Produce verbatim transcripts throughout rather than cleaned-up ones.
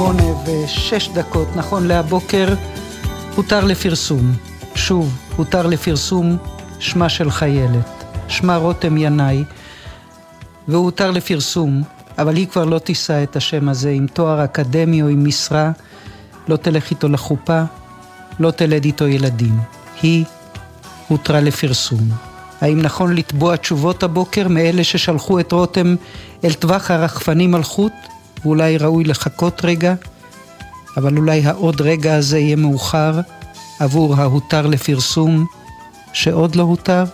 שמונה ושש דקות, נכון להבוקר, הותר לפרסום. שוב, הותר לפרסום שמה של חיילת. שמה רותם ינאי, והוא הותר לפרסום, אבל היא כבר לא תישא את השם הזה עם תואר אקדמי או עם משרה, לא תלך איתו לחופה, לא תלד איתו ילדים. היא הותרה לפרסום. האם נכון לתבוע תשובות הבוקר מאלה ששלחו את רותם אל טווח הרחפנים על חוט? ואולי ראוי לחכות רגע, אבל אולי העוד רגע הזה יהיה מאוחר עבור ההותר לפרסום שעוד לא הותר?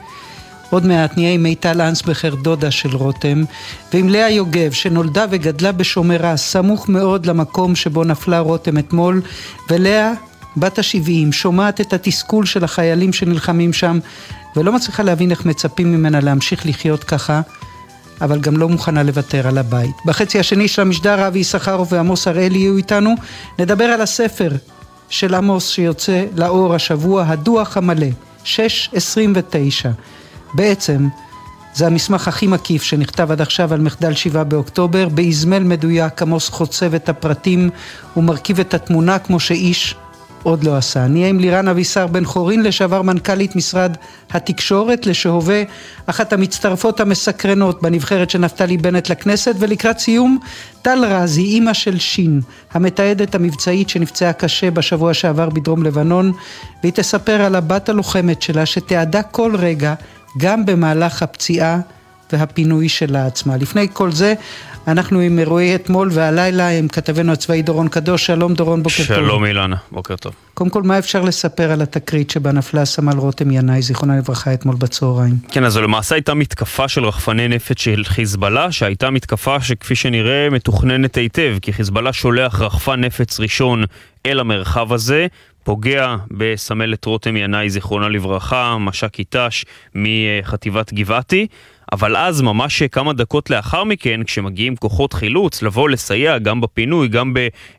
עוד מעט נהיה עם מיטל אנסבכר, דודה של רותם, ועם לאה יוגב שנולדה וגדלה בשומרה, סמוך מאוד למקום שבו נפלה רותם אתמול, ולאה בת השבעים שומעת את התסכול של החיילים שנלחמים שם, ולא מצליחה להבין איך מצפים ממנה להמשיך לחיות ככה, אבל גם לא מוכנה לוותר על הבית. בחצי השני של המשדר אבי יששכרוב ועמוס הראלי יהיו איתנו, נדבר על הספר של עמוס שיוצא לאור השבוע, הדוח המלא, שש עשרים ותשע. בעצם זה המסמך הכי מקיף שנכתב עד עכשיו על מחדל שבעה באוקטובר, באזמל מדויק עמוס חוצב את הפרטים ומרכיב את התמונה כמו שאיש עוד לא עשה. נהיה עם לירן אבישר בן חורין, לשעבר מנכ"לית משרד התקשורת, לשהווה אחת המצטרפות המסקרנות בנבחרת של נפתלי בנט לכנסת, ולקראת סיום טל רזי, אימא של שין, המתעדת המבצעית שנפצעה קשה בשבוע שעבר בדרום לבנון, והיא תספר על הבת הלוחמת שלה שתעדה כל רגע גם במהלך הפציעה והפינוי שלה עצמה. לפני כל זה אנחנו עם אירועי אתמול והלילה עם כתבנו הצבאי דורון קדוש. שלום דורון, בוקר טוב. שלום אילנה, בוקר טוב. קודם כל, מה אפשר לספר על התקרית שבה נפלה סמל רותם ינאי, זיכרונה לברכה, אתמול בצהריים? כן, אז למעשה הייתה מתקפה של רחפני נפץ של חיזבאללה, שהייתה מתקפה שכפי שנראה מתוכננת היטב, כי חיזבאללה שולח רחפן נפץ ראשון אל המרחב הזה, פוגע בסמלת רותם ינאי, זיכרונה לברכה, מש"ק אית"ש מחטיבת גבעתי, אבל אז ממש כמה דקות לאחר מכן, כשמגיעים כוחות חילוץ, לבוא לסייע גם בפינוי, גם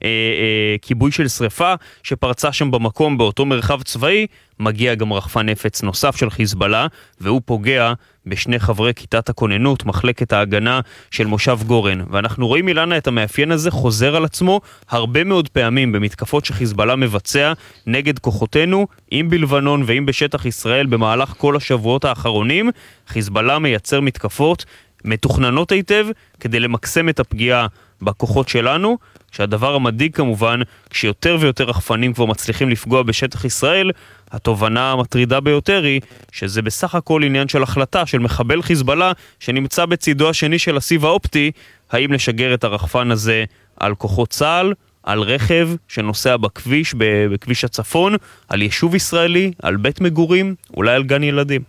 בכיבוי של שריפה שפרצה שם במקום באותו מרחב צבאי, מגיע גם רחפן נפץ נוסף של חיזבאללה, והוא פוגע בשני חברי כיתת הכוננות, מחלקת ההגנה של מושב גורן. ואנחנו רואים אילנה את המאפיין הזה חוזר על עצמו הרבה מאוד פעמים במתקפות שחיזבאללה מבצע נגד כוחותינו, אם בלבנון ואם בשטח ישראל במהלך כל השבועות האחרונים. חיזבאללה מייצר מתקפות מתוכננות היטב כדי למקסם את הפגיעה בכוחות שלנו, שהדבר המדאיג כמובן, כשיותר ויותר רחפנים כבר מצליחים לפגוע בשטח ישראל, התובנה המטרידה ביותר היא שזה בסך הכל עניין של החלטה של מחבל חיזבאללה שנמצא בצידו השני של הסיב האופטי, האם לשגר את הרחפן הזה על כוחות צה"ל, על רכב שנוסע בכביש, בכביש הצפון, על יישוב ישראלי, על בית מגורים, אולי על גן ילדים.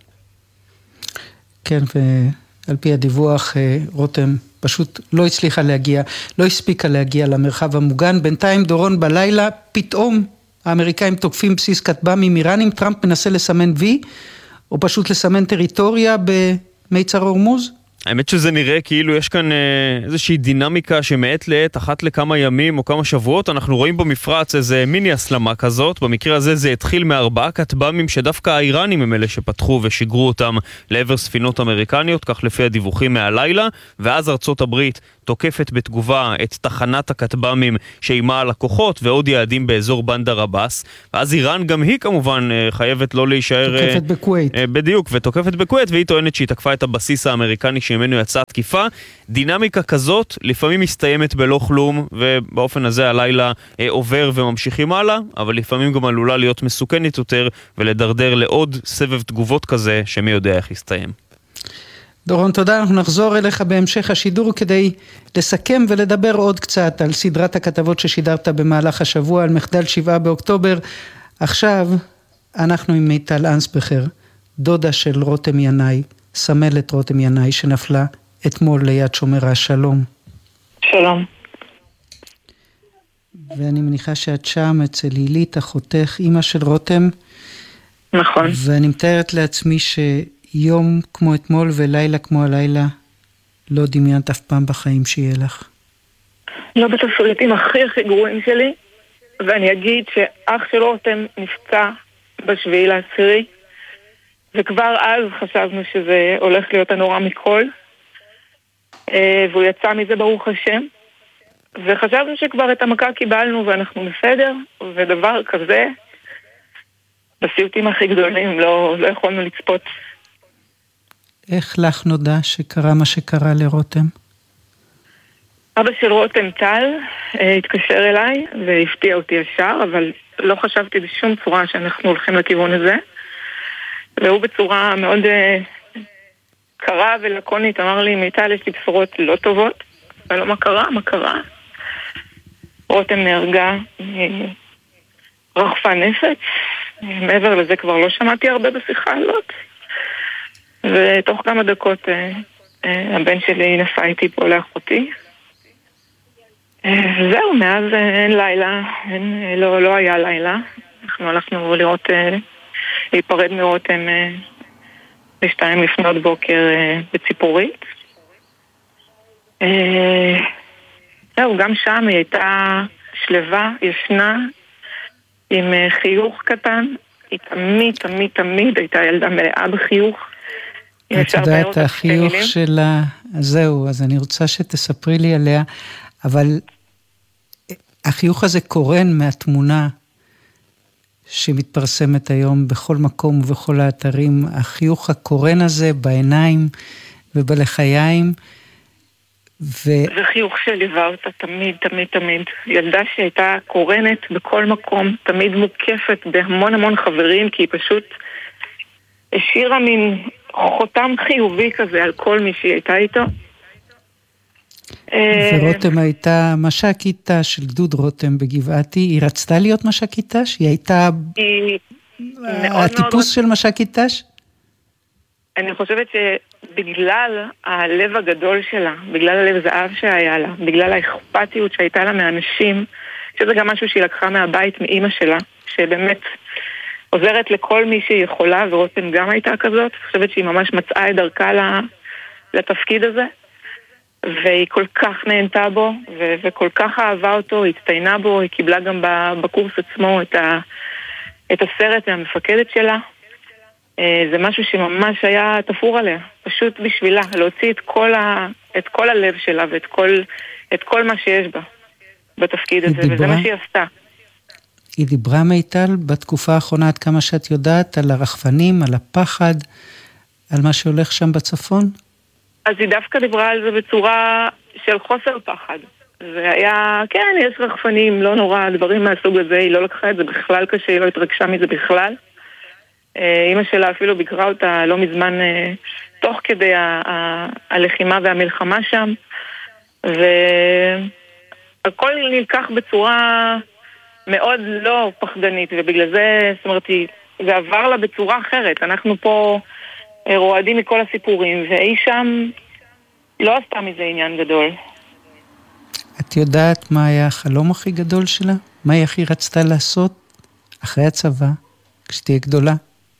כן, ועל פי הדיווח רותם פשוט לא הצליחה להגיע, לא הספיקה להגיע למרחב המוגן. בינתיים דורון, בלילה פתאום האמריקאים תוקפים בסיס כטב"מים איראנים, טראמפ מנסה לסמן וי, או פשוט לסמן טריטוריה במיצר הורמוז? האמת שזה נראה כאילו יש כאן איזושהי דינמיקה שמעת לעת, אחת לכמה ימים או כמה שבועות, אנחנו רואים במפרץ איזה מיני הסלמה כזאת. במקרה הזה זה התחיל מארבעה כטב"מים שדווקא האיראנים הם אלה שפתחו ושיגרו אותם לעבר ספינות אמריקניות, כך לפי הדיווחים מהלילה, ואז ארצות הברית תוקפת בתגובה את תחנת הכטב"מים שאימה על הכוחות ועוד יעדים באזור בנדר עבאס, ואז איראן גם היא כמובן חייבת לא להישאר... תוקפת בקווייט. בדיוק, ותוקפת בקווייט, והיא טוענת שהיא תקפה את הבסיס האמריקני שממנו יצאה תקיפה. דינמיקה כזאת לפעמים מסתיימת בלא כלום, ובאופן הזה הלילה עובר וממשיכים הלאה, אבל לפעמים גם עלולה להיות מסוכנת יותר ולדרדר לעוד סבב תגובות כזה שמי יודע איך יסתיים. דורון, תודה. אנחנו נחזור אליך בהמשך השידור כדי לסכם ולדבר עוד קצת על סדרת הכתבות ששידרת במהלך השבוע על מחדל שבעה באוקטובר. עכשיו אנחנו עם מיטל אנסבכר, דודה של רותם ינאי, סמלת רותם ינאי שנפלה אתמול ליד שומרה. שלום. שלום. ואני מניחה שאת שם אצל הילית אחותך, אמא של רותם. נכון. ואני מתארת לעצמי ש... יום כמו אתמול ולילה כמו הלילה לא דמיינת אף פעם בחיים שיהיה לך. לא בתפריטים הכי הכי גרועים שלי, ואני אגיד שאח של רותם נפצע בשביעי לעשירי, וכבר אז חשבנו שזה הולך להיות הנורא מכל, והוא יצא מזה ברוך השם, וחשבנו שכבר את המכה קיבלנו ואנחנו בסדר, ודבר כזה, בסיוטים הכי גדולים לא, לא יכולנו לצפות. איך לך נודע שקרה מה שקרה לרותם? אבא של רותם טל התקשר אליי והפתיע אותי ישר, אבל לא חשבתי בשום צורה שאנחנו הולכים לכיוון הזה. והוא בצורה מאוד קרה ולקונית אמר לי, מיטל, יש לי בשורות לא טובות. ולא, מה קרה? מה קרה? רותם נהרגה, רחפה נפץ. מעבר לזה כבר לא שמעתי הרבה בשיחה הזאת. ותוך כמה דקות הבן שלי נפל איתי פה לאחותי. זהו, מאז אין לילה, אין, לא, לא היה לילה. אנחנו הלכנו לראות, להיפרד מרותם בשתיים לפנות בוקר בציפורית. זהו, גם שם היא הייתה שלווה, ישנה, עם חיוך קטן. היא תמיד, תמיד, תמיד הייתה ילדה מלאה בחיוך. את יודעת, החיוך שלה, זהו, אז אני רוצה שתספרי לי עליה, אבל החיוך הזה קורן מהתמונה שמתפרסמת היום בכל מקום ובכל האתרים, החיוך הקורן הזה בעיניים ובלחיים. ו... זה חיוך שליווה אותה תמיד, תמיד, תמיד. ילדה שהייתה קורנת בכל מקום, תמיד מוקפת בהמון המון חברים, כי היא פשוט השאירה מין חותם חיובי כזה על כל מי שהיא הייתה איתו. ורותם הייתה מש"קית ת"ש של גדוד רותם בגבעתי, היא רצתה להיות מש"קית ת"ש? היא הייתה הטיפוס של מש"קית ת"ש? אני חושבת שבגלל הלב הגדול שלה, בגלל הלב זהב שהיה לה, בגלל האכפתיות שהייתה לה מאנשים, שזה גם משהו שהיא לקחה מהבית מאמא שלה, שבאמת עוזרת לכל מי שהיא יכולה, ורותם גם הייתה כזאת. אני חושבת שהיא ממש מצאה את דרכה לתפקיד הזה. והיא כל כך נהנתה בו, ו- וכל כך אהבה אותו, היא הצטיינה בו, היא קיבלה גם בקורס עצמו את, ה- את הסרט מהמפקדת שלה. זה משהו שממש היה תפור עליה, פשוט בשבילה, להוציא את כל, ה- את כל הלב שלה ואת כל, את כל מה שיש בה בתפקיד הזה, דיברה, וזה מה שהיא עשתה. היא דיברה מיטל בתקופה האחרונה, עד כמה שאת יודעת, על הרחפנים, על הפחד, על מה שהולך שם בצפון? אז היא דווקא דיברה על זה בצורה של חוסר פחד. זה היה, כן, יש רחפנים, לא נורא, דברים מהסוג הזה, היא לא לקחה את זה בכלל קשה, היא לא התרגשה מזה בכלל. אמא שלה אפילו ביקרה אותה לא מזמן, תוך כדי ה- ה- הלחימה והמלחמה שם, והכל נלקח בצורה מאוד לא פחדנית, ובגלל זה, זאת אומרת, זה עבר לה בצורה אחרת. אנחנו פה רועדים מכל הסיפורים, והיא שם לא עשתה מזה עניין גדול. את יודעת מה היה החלום הכי גדול שלה? מה היא הכי רצתה לעשות אחרי הצבא, כשתהיה גדולה?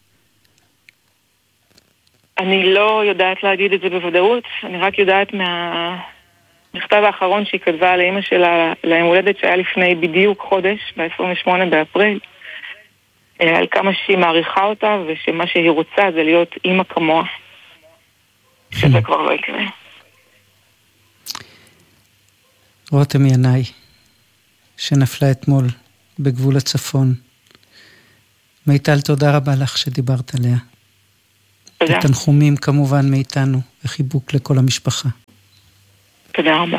אני לא יודעת להגיד את זה בוודאות, אני רק יודעת מהמכתב האחרון שהיא כתבה לאמא שלה, ליום הולדת שהיה לפני בדיוק חודש, ב-עשרים ושמונה באפריל, על כמה שהיא מעריכה אותה, ושמה שהיא רוצה זה להיות אמא כמוה. שזה כבר לא יקרה. רותם ינאי, שנפלה אתמול בגבול הצפון. מיטל, תודה רבה לך שדיברת עליה. תודה. תנחומים כמובן מאיתנו, וחיבוק לכל המשפחה. תודה רבה.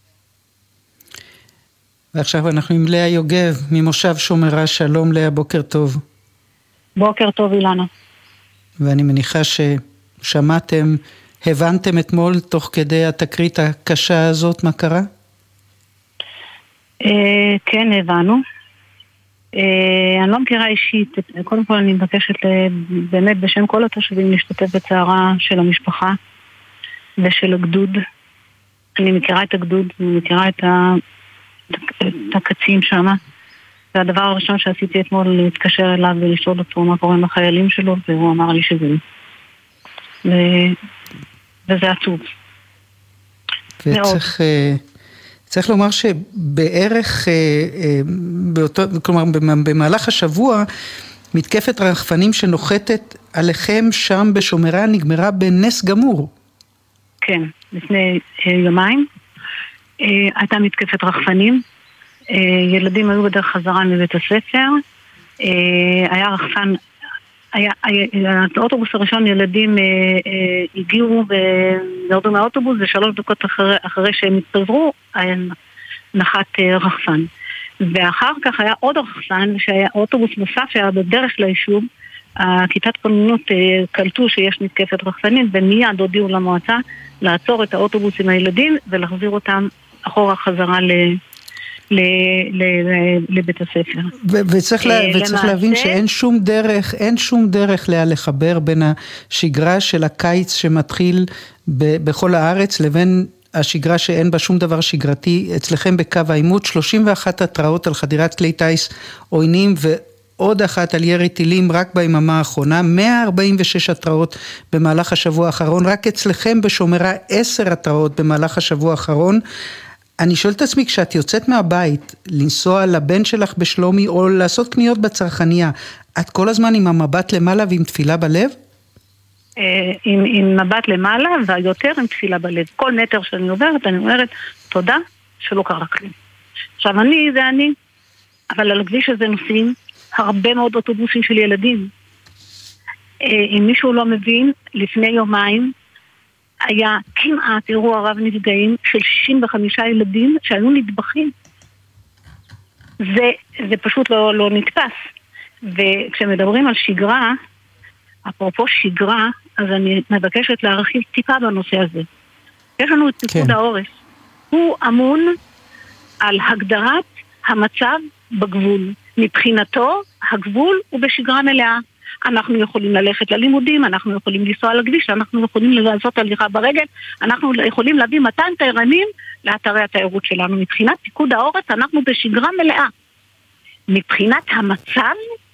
ועכשיו אנחנו עם לאה יוגב, ממושב שומרה. שלום לאה, בוקר טוב. בוקר טוב אילנה. ואני מניחה ששמעתם, הבנתם אתמול תוך כדי התקרית הקשה הזאת, מה קרה? אה, כן, הבנו. אה, אני לא מכירה אישית, קודם כל אני מבקשת באמת בשם כל התושבים להשתתף בצערה של המשפחה ושל הגדוד. אני מכירה את הגדוד, אני מכירה את, ה, את הקצין שם. והדבר הראשון שעשיתי אתמול להתקשר אליו ולשאול אותו מה קורה עם החיילים שלו, והוא אמר לי שזה. ו... וזה עצוב. וצריך... צריך לומר שבערך, באותו, כלומר, במהלך השבוע, מתקפת רחפנים שנוחתת עליכם שם בשומרה נגמרה בנס גמור. כן, לפני יומיים. הייתה מתקפת רחפנים, ילדים היו בדרך חזרה מבית הספר, היה רחפן, היה, האוטובוס הראשון ילדים הגיעו וירדו מהאוטובוס, ושלוש דקות אחרי, אחרי שהם התפזרו, נחת רחפן. ואחר כך היה עוד רחפן, שהיה אוטובוס נוסף שהיה בדרך ליישוב, הכיתת כוננות קלטו שיש מתקפת רחפנים, ומיד הודיעו למועצה לעצור את האוטובוס עם הילדים ולהחזיר אותם אחורה חזרה ל... לבית הספר. וצריך להבין שאין שום דרך, אין שום דרך לחבר בין השגרה של הקיץ שמתחיל בכל הארץ לבין השגרה שאין בה שום דבר שגרתי. אצלכם בקו העימות שלושים ואחת התראות על חדירת כלי טייס עוינים ועוד אחת על ירי טילים רק ביממה האחרונה, מאה ארבעים ושש התראות במהלך השבוע האחרון, רק אצלכם בשומרה עשר התראות במהלך השבוע האחרון. אני שואל את עצמי, כשאת יוצאת מהבית, לנסוע לבן שלך בשלומי, או לעשות קניות בצרכניה, את כל הזמן עם המבט למעלה ועם תפילה בלב? עם, עם מבט למעלה, והיותר עם תפילה בלב. כל מטר שאני עוברת, אני אומרת, תודה שלא קרה כלום. עכשיו אני, זה אני, אבל על הכביש הזה נוסעים הרבה מאוד אוטובוסים של ילדים. אם מישהו לא מבין, לפני יומיים, היה כמעט אירוע רב נפגעים של שישים וחמישה ילדים שהיו נטבחים. זה, זה פשוט לא, לא נתפס. וכשמדברים על שגרה, אפרופו שגרה, אז אני מבקשת להרחיב טיפה בנושא הזה. יש לנו את פיקוד העורף. הוא אמון על הגדרת המצב בגבול. מבחינתו, הגבול הוא בשגרה מלאה. אנחנו יכולים ללכת ללימודים, אנחנו יכולים לנסוע על הכביש, אנחנו יכולים לעשות הליכה ברגל, אנחנו יכולים להביא מאתיים תיירנים לאתרי התיירות שלנו. מבחינת פיקוד העורף אנחנו בשגרה מלאה. מבחינת המצב,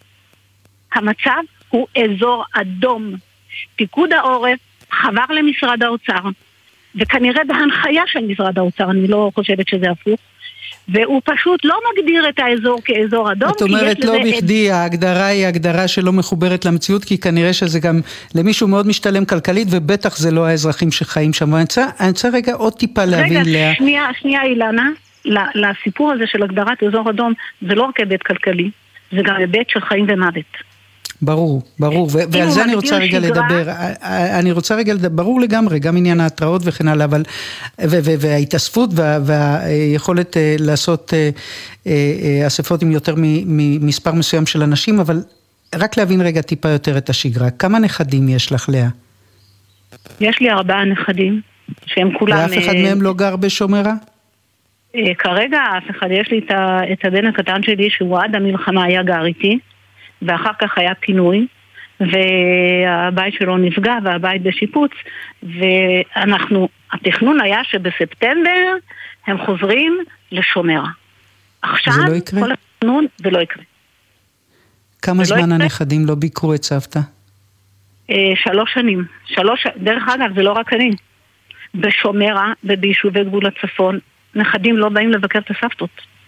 המצב הוא אזור אדום. פיקוד העורף חבר למשרד האוצר, וכנראה בהנחיה של משרד האוצר, אני לא חושבת שזה הפוך, והוא פשוט לא מגדיר את האזור כאזור אדום. את אומרת לא בכדי, ההגדרה היא הגדרה שלא מחוברת למציאות, כי כנראה שזה גם למישהו מאוד משתלם כלכלית, ובטח זה לא האזרחים שחיים שם. אני רוצה רגע עוד טיפה להבין. רגע, שנייה, שנייה אילנה, לסיפור הזה של הגדרת אזור אדום, זה לא רק היבט כלכלי, זה גם היבט של חיים ומוות. ברור, ברור, ועל זה אני רוצה רגע לדבר, אני רוצה רגע לדבר, ברור לגמרי, גם עניין ההתראות וכן הלאה, אבל, וההתאספות והיכולת לעשות אספות עם יותר ממספר מסוים של אנשים, אבל רק להבין רגע טיפה יותר את השגרה, כמה נכדים יש לך, לאה? יש לי ארבעה נכדים, שהם כולם... ואף אחד מהם לא גר בשומרה? כרגע אף אחד, יש לי את הבן הקטן שלי, שהוא עד המלחמה היה גר איתי, ואחר כך היה פינוי, והבית שלו נפגע, והבית בשיפוץ, ואנחנו, התכנון היה שבספטמבר הם חוזרים לשומרה. עכשיו, לא כל התכנון, זה לא יקרה. כמה זמן לא הנכדים לא ביקרו את סבתא? אה, שלוש שנים. שלוש, דרך אגב, זה לא רק אני. בשומרה וביישובי גבול הצפון, נכדים לא באים לבקר את הסבתות.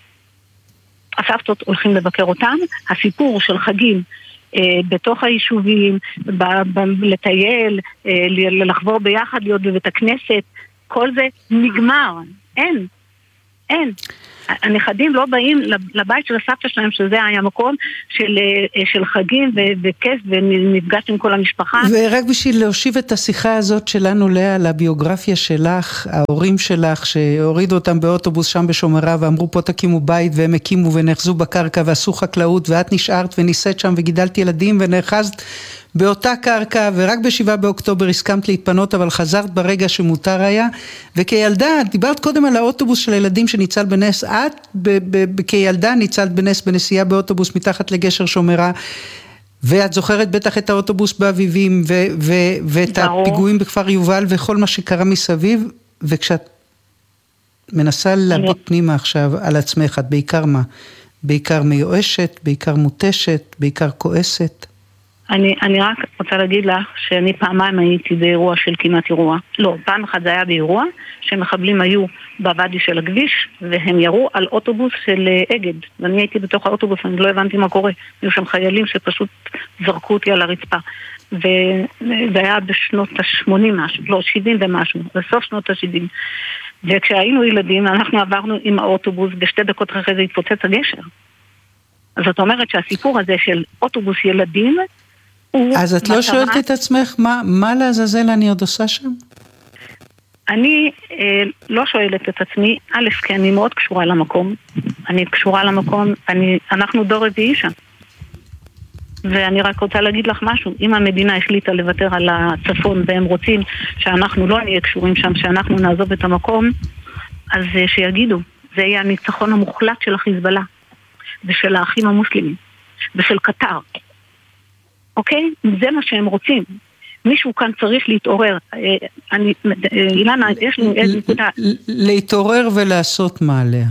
הסבתות הולכים לבקר אותם, הסיפור של חגים אה, בתוך היישובים, ב, ב, לטייל, אה, לחבור ביחד, להיות בבית הכנסת, כל זה נגמר, אין, אין. הנכדים לא באים לבית של הסבתא שלהם, שזה היה מקום של, של חגים וכיף ונפגש עם כל המשפחה. ורק בשביל להושיב את השיחה הזאת שלנו, לאה, לביוגרפיה שלך, ההורים שלך שהורידו אותם באוטובוס שם בשומרה ואמרו פה תקימו בית, והם הקימו ונחזו בקרקע ועשו חקלאות, ואת נשארת וניסית שם וגידלת ילדים ונאחזת באותה קרקע, ורק בשבעה באוקטובר הסכמת להתפנות, אבל חזרת ברגע שמותר היה, וכילדה, דיברת קודם על האוטובוס של הילדים שניצל בנס, את ב- ב- כילדה ניצלת בנס בנסיעה באוטובוס מתחת לגשר שומרה, ואת זוכרת בטח את האוטובוס באביבים, ו- ו- ואת הפיגועים בכפר יובל, וכל מה שקרה מסביב, וכשאת מנסה להביט פנימה עכשיו על עצמך, את בעיקר מה? בעיקר מיואשת, בעיקר מוטשת, בעיקר כועסת? אני, אני רק רוצה להגיד לך שאני פעמיים הייתי באירוע של כמעט אירוע. לא, פעם אחת זה היה באירוע שמחבלים היו בוואדי של הכביש והם ירו על אוטובוס של אגד. ואני הייתי בתוך האוטובוס, אני לא הבנתי מה קורה. היו שם חיילים שפשוט זרקו אותי על הרצפה. וזה היה בשנות ה-שמונים משהו, לא, שבעים ומשהו, בסוף שנות ה-שבעים. וכשהיינו ילדים, אנחנו עברנו עם האוטובוס, בשתי דקות אחרי זה התפוצץ הגשר. אז זאת אומרת שהסיפור הזה של אוטובוס ילדים, אז את לא שואלת את עצמך, מה, מה לעזאזל אני עוד עושה שם? אני אה, לא שואלת את עצמי, א', כי אני מאוד קשורה למקום, אני קשורה למקום, אני, אנחנו דור רביעי שם. ואני רק רוצה להגיד לך משהו, אם המדינה החליטה לוותר על הצפון והם רוצים שאנחנו לא נהיה קשורים שם, שאנחנו נעזוב את המקום, אז שיגידו, זה יהיה הניצחון המוחלט של החיזבאללה ושל האחים המוסלמים ושל קטר. אוקיי? זה מה שהם רוצים. מישהו כאן צריך להתעורר. אני, אילנה, יש לי איזה נקודה. להתעורר ולעשות מה עליה?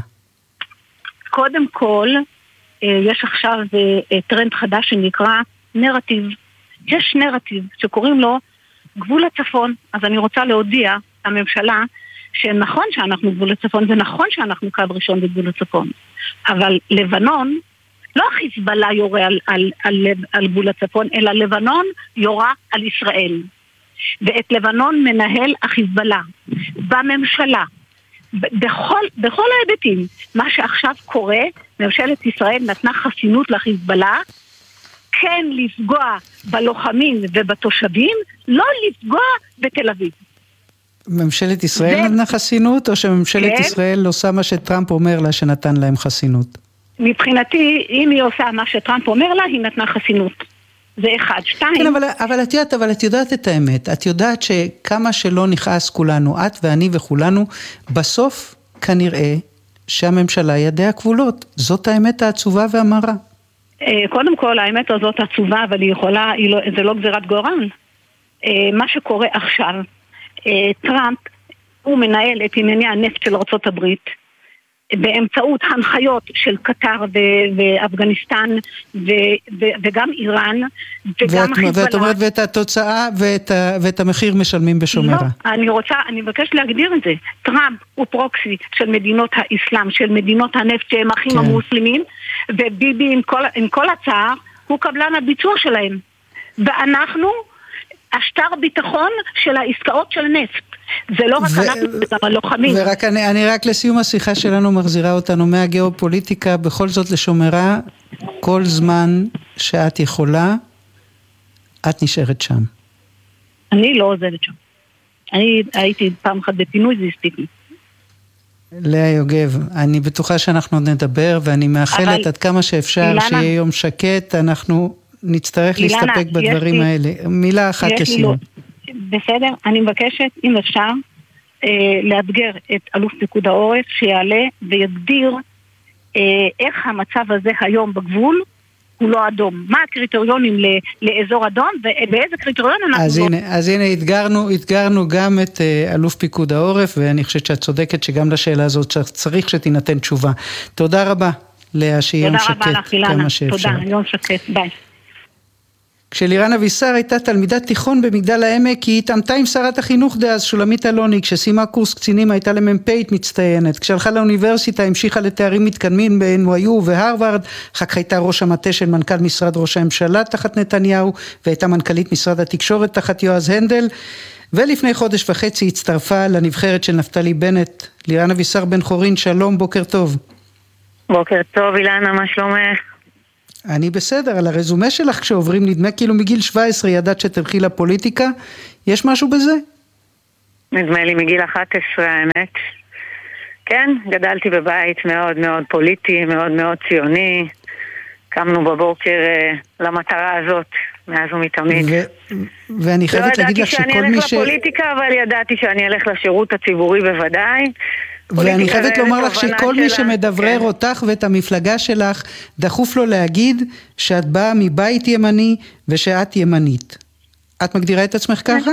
קודם כל, יש עכשיו טרנד חדש שנקרא נרטיב. יש נרטיב שקוראים לו גבול הצפון. אז אני רוצה להודיע לממשלה שנכון שאנחנו גבול הצפון, ונכון שאנחנו קו ראשון בגבול הצפון. אבל לבנון, לא החיזבאללה יורה על, על, על, על גבול הצפון, אלא לבנון יורה על ישראל. ואת לבנון מנהל החיזבאללה. בממשלה. בכל, בכל ההיבטים, מה שעכשיו קורה, ממשלת ישראל נתנה חסינות לחיזבאללה, כן לפגוע בלוחמים ובתושבים, לא לפגוע בתל אביב. ממשלת ישראל ו... נתנה חסינות, או שממשלת כן? ישראל לא עושה מה שטראמפ אומר לה שנתן להם חסינות? מבחינתי, אם היא עושה מה שטראמפ אומר לה, היא נתנה חסינות. זה אחד, שתיים. כן, אבל, אבל, את יודעת, אבל את יודעת את האמת. את יודעת שכמה שלא נכעס כולנו, את ואני וכולנו, בסוף כנראה שהממשלה ידיה כבולות. זאת האמת העצובה והמרה. קודם כל, האמת הזאת עצובה, אבל היא יכולה, היא לא, זה לא גזירת גורל. מה שקורה עכשיו, טראמפ, הוא מנהל את ענייני הנפט של ארצות הברית, באמצעות הנחיות של קטר ואפגניסטן וגם איראן וגם חיזבאללה. ואת אומרת ואת התוצאה ואת המחיר משלמים בשומרה. לא, אני רוצה, אני מבקש להגדיר את זה. טראמפ הוא פרוקסי של מדינות האסלאם, של מדינות הנפט שהם אחים המוסלמים, וביבי עם כל הצער הוא קבלן הביצוע שלהם. ואנחנו השטר ביטחון של העסקאות של נפט. זה לא רק ו- אנחנו, זה גם הלוחמים. ורק אני, אני רק לסיום השיחה שלנו מחזירה אותנו מהגיאופוליטיקה, בכל זאת לשומרה, כל זמן שאת יכולה, את נשארת שם. אני לא עוזבת שם. אני הייתי פעם אחת בפינוי, זה הספיק לי. לאה יוגב, אני בטוחה שאנחנו עוד נדבר, ואני מאחלת עד כמה שאפשר אילנה, שיהיה יום שקט, אנחנו נצטרך אילנה, להסתפק בדברים לי, האלה. מילה אחת לסיום. בסדר, אני מבקשת, אם אפשר, אה, לאתגר את אלוף פיקוד העורף, שיעלה ויגדיר אה, איך המצב הזה היום בגבול, הוא לא אדום. מה הקריטריונים ל- לאזור אדום, ובאיזה קריטריון אנחנו... אז לא... הנה, אז הנה, התגרנו, התגרנו גם את אה, אלוף פיקוד העורף, ואני חושבת שאת צודקת שגם לשאלה הזאת צריך שתינתן תשובה. תודה רבה, לאה, שיהיה יום שקט כמה שאפשר. תודה, יום שקט, ביי. כשלירן אבישר הייתה תלמידת תיכון במגדל העמק, היא התעמתה עם שרת החינוך דאז, שולמית אלוני. כשסיימה קורס קצינים הייתה למ"פית מצטיינת. כשהלכה לאוניברסיטה המשיכה לתארים מתקדמים ב-אן וואי יו והרווארד, אחר כך הייתה ראש המטה של מנכ"ל משרד ראש הממשלה תחת נתניהו, והייתה מנכ"לית משרד התקשורת תחת יועז הנדל, ולפני חודש וחצי הצטרפה לנבחרת של נפתלי בנט. לירן אבישר בן חורין, שלום, בוקר טוב. בוקר טוב, אילנה, מה שלומך? אני בסדר, על הרזומה שלך כשעוברים נדמה כאילו מגיל שבע עשרה ידעת שתלכי לפוליטיקה, יש משהו בזה? נדמה לי מגיל אחת עשרה האמת. כן, גדלתי בבית מאוד מאוד פוליטי, מאוד מאוד ציוני, קמנו בבוקר uh, למטרה הזאת, מאז ומתמיד. ו- ואני חייבת לא להגיד לך שכל מי ש... לא ידעתי שאני אלך לפוליטיקה, אבל ידעתי שאני אלך לשירות הציבורי בוודאי. ואני חייבת לומר לך שכל מי שמדברר אותך ואת המפלגה שלך, דחוף לו להגיד שאת באה מבית ימני ושאת ימנית. את מגדירה את עצמך ככה?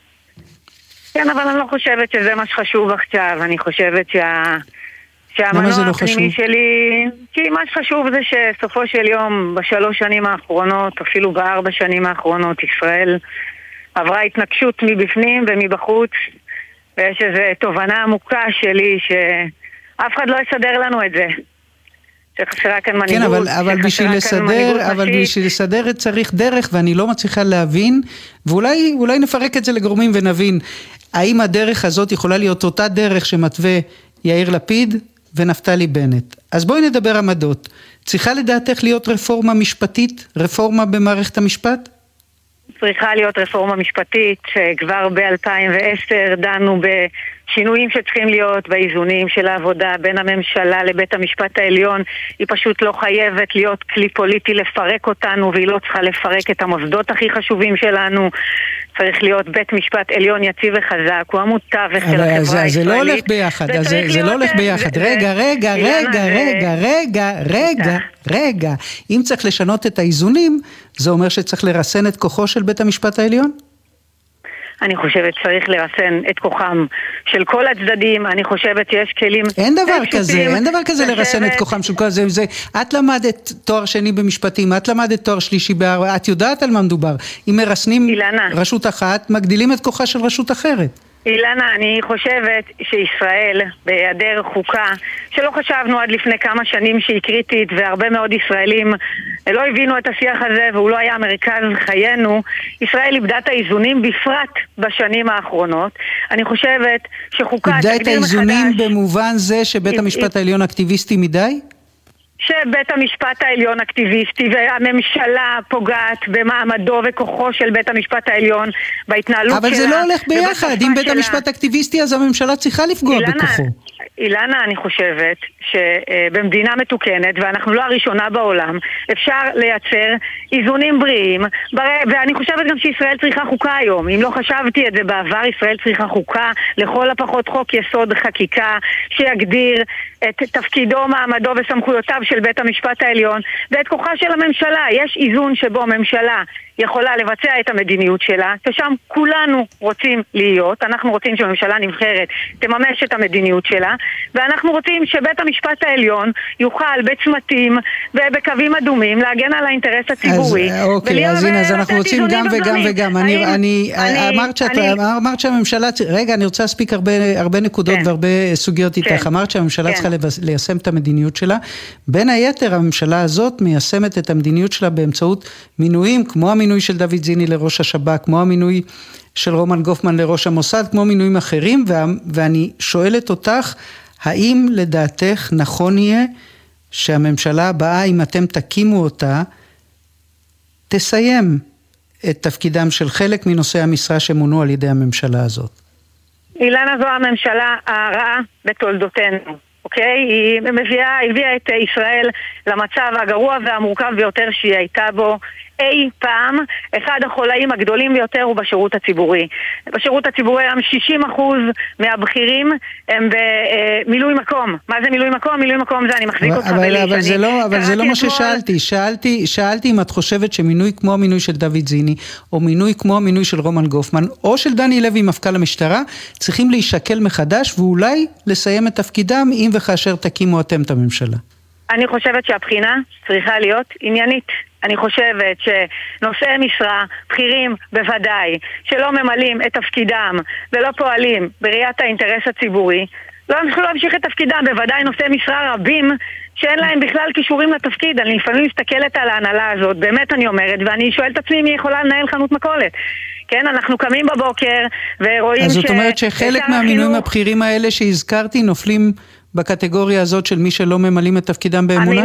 כן, אבל אני לא חושבת שזה מה שחשוב עכשיו. אני חושבת שה... שהמנוע הפנימי שלי... כי מה שחשוב זה שסופו של יום, בשלוש שנים האחרונות, אפילו בארבע שנים האחרונות, ישראל עברה התנגשות מבפנים ומבחוץ, ויש איזו תובנה עמוקה שלי שאף אחד לא יסדר לנו את זה. שחסרה כאן מנהיגות. כן, אבל, אבל בשביל לסדר, אבל בשביל לסדר צריך דרך, ואני לא מצליחה להבין, ואולי אולי נפרק את זה לגורמים ונבין. האם הדרך הזאת יכולה להיות אותה דרך שמתווה יאיר לפיד ונפתלי בנט? אז בואי נדבר עמדות. צריכה לדעתך להיות רפורמה משפטית, רפורמה במערכת המשפט? צריכה להיות רפורמה משפטית, שכבר ב-אלפיים ועשר דנו בשינויים שצריכים להיות באיזונים של העבודה בין הממשלה לבית המשפט העליון. היא פשוט לא חייבת להיות כלי פוליטי לפרק אותנו, והיא לא צריכה לפרק את המוסדות הכי חשובים שלנו. צריך להיות בית משפט עליון יציב וחזק, הוא המותווך של החברה הישראלית. זה לא הולך ביחד, זה לא הולך ביחד. רגע, רגע, רגע, רגע, רגע, רגע, רגע. אם צריך לשנות את האיזונים, זה אומר שצריך לרסן את כוחו של בית המשפט העליון? אני חושבת שצריך לרסן את כוחם של כל הצדדים. אני חושבת שיש כלים... אין דבר כזה, אין דבר כזה לרסן את כוחם של כל הצדדים. את למדת תואר שני במשפטים, את למדת תואר שלישי בארבע, את יודעת על מה מדובר. אם מרסנים רשות אחת, מגדילים את כוחה של רשות אחרת. אילנה, אני חושבת שישראל, בהיעדר חוקה, שלא חשבנו עד לפני כמה שנים שהיא קריטית, והרבה מאוד ישראלים לא הבינו את השיח הזה, והוא לא היה מרכז חיינו, ישראל איבדה את האיזונים בפרט בשנים האחרונות. אני חושבת שחוקה... איבדה את האיזונים במובן זה שבית המשפט העליון אקטיביסטי מדי? שבית המשפט העליון אקטיביסטי והממשלה פוגעת במעמדו וכוחו של בית המשפט העליון בהתנהלות שלה. אבל זה לא הולך ביחד. אם בית המשפט אקטיביסטי אז הממשלה צריכה לפגוע בכוחו. אילנה, אני חושבת שבמדינה מתוקנת, ואנחנו לא הראשונה בעולם, אפשר לייצר איזונים בריאים, ואני חושבת גם שישראל צריכה חוקה היום. אם לא חשבתי את זה בעבר, ישראל צריכה חוקה, לכל הפחות חוק יסוד חקיקה, שיגדיר את תפקידו, מעמדו וסמכויותיו של בית המשפט העליון, ואת כוחה של הממשלה. יש איזון שבו ממשלה יכולה לבצע את המדיניות שלה, ששם כולנו רוצים להיות. אנחנו רוצים שהממשלה נבחרת תממש את המדיניות שלה, ואנחנו רוצים שבית המשפט העליון יוכל בצמתים ובקווים אדומים להגן על האינטרס הציבורי. אז אוקיי, אז הנה, אז אנחנו רוצים גם וגם וגם. אני, אני, אמרת שאת, אמרת שהממשלה, רגע, אני רוצה להספיק הרבה, הרבה נקודות והרבה סוגיות איתך. אמרת שהממשלה צריכה ליישם את המדיניות שלה. בין היתר, הממשלה הזאת מיישמת את המדיניות שלה באמצעות מינויים, כמו המינוי של דוד זיני לראש השב"כ, כמו המינוי של רומן גופמן לראש המוסד, כמו מינויים אחרים, ואני שואלת אותך, האם לדעתך נכון יהיה שהממשלה הבאה, אם אתם תקימו אותה, תסיים את תפקידם של חלק מנושאי המשרה שמונו על ידי הממשלה הזאת? אילנה, זו הממשלה הרעה בתולדותינו. אוקיי? היא מביאה, הביאה את ישראל למצב הגרוע והמורכב ביותר שהיא הייתה בו אי פעם. אחד החולאים הגדולים ביותר הוא בשירות הציבורי. בשירות הציבורי היום שישים אחוז מהבכירים הם במילוי מקום. מה זה מילוי מקום? מילוי מקום זה אני מחזיק אותך בלי. אבל זה לא, אבל זה לא מה ששאלתי. שאלתי, שאלתי אם את חושבת שמינוי כמו המינוי של דוד זיני, או מינוי כמו המינוי של רומן גופמן, או של דני לוי מפכ"ל המשטרה, צריכים להישקל מחדש ואולי לסיים את תפקידם אם וכאשר תקימו אתם את הממשלה. אני חושבת שהבחינה צריכה להיות עניינית. אני חושבת שנושאי משרה, בכירים בוודאי, שלא ממלאים את תפקידם ולא פועלים בראיית האינטרס הציבורי, לא יוכלו להמשיך את תפקידם. בוודאי נושאי משרה רבים שאין להם בכלל קישורים לתפקיד. אני לפעמים מסתכלת על ההנהלה הזאת, באמת אני אומרת, ואני שואלת את עצמי מי יכולה לנהל חנות מכולת. כן, אנחנו קמים בבוקר ורואים ש... אז זאת אומרת שחלק מהמינויים הבכירים האלה שהזכרתי נופלים בקטגוריה הזאת של מי שלא ממלאים את תפקידם באמונה?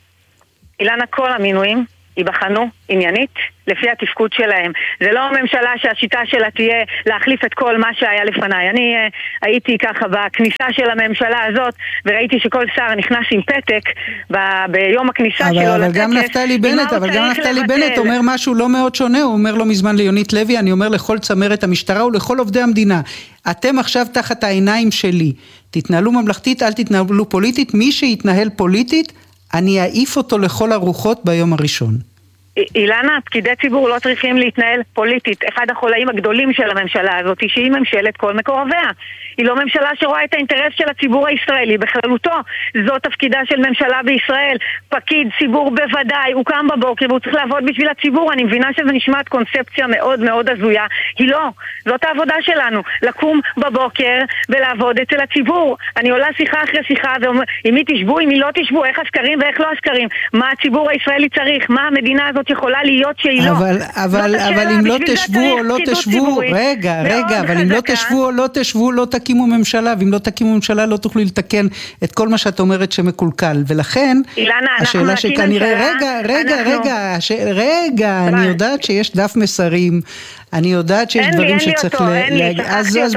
אילנה, כל המינויים ייבחנו עניינית לפי התפקוד שלהם. זה לא הממשלה שהשיטה שלה תהיה להחליף את כל מה שהיה לפניי. אני uh, הייתי ככה בכניסה של הממשלה הזאת, וראיתי שכל שר נכנס עם פתק ב- ביום הכניסה אבל, שלו אבל גם נפתלי בנט, אבל גם נפתלי בנט אומר משהו לא מאוד שונה. הוא אומר לו מזמן ליונית לוי, אני אומר לכל צמרת המשטרה ולכל עובדי המדינה, אתם עכשיו תחת העיניים שלי, תתנהלו ממלכתית, אל תתנהלו פוליטית. מי שיתנהל פוליטית, אני אעיף אותו לכל הרוחות ביום הראשון. אילנה, פקידי ציבור לא צריכים להתנהל פוליטית. אחד החולאים הגדולים של הממשלה הזאת היא שהיא ממשלת כל מקורביה. היא לא ממשלה שרואה את האינטרס של הציבור הישראלי בכללותו. זו תפקידה של ממשלה בישראל. פקיד ציבור בוודאי, הוא קם בבוקר והוא צריך לעבוד בשביל הציבור. אני מבינה שזה נשמעת קונספציה מאוד מאוד הזויה. היא לא. זאת העבודה שלנו. לקום בבוקר ולעבוד אצל הציבור. אני עולה שיחה אחרי שיחה ואומר, אם היא תשבו, אם היא לא תשבו, איך הסקרים ואיך לא הסקרים. מה הציבור הישראלי צריך? מה המדינה הזאת הזאת יכולה להיות שהיא לא. אבל, אבל, אבל אם לא תשבו או לא תשבו, רגע, רגע, אבל אם לא תשבו או לא תשבו, לא תקימו ממשלה, ואם לא תקימו ממשלה לא תוכלו לתקן את כל מה שאת אומרת שמקולקל, ולכן השאלה שכנראה, רגע, רגע, רגע, רגע, אני יודעת שיש דף מסרים, אני יודעת שיש דברים שצריך להגיד, אז